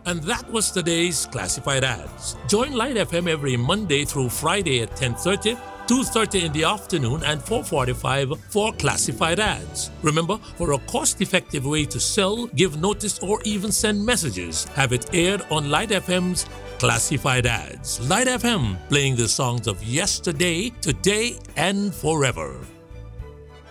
And that was today's Classified Ads. Join Light FM every Monday through Friday at 10:30, 2:30 in the afternoon, and 4:45 for Classified Ads. Remember, for a cost-effective way to sell, give notice, or even send messages, have it aired on Light FM's Classified Ads. Light FM, playing the songs of yesterday, today, and forever.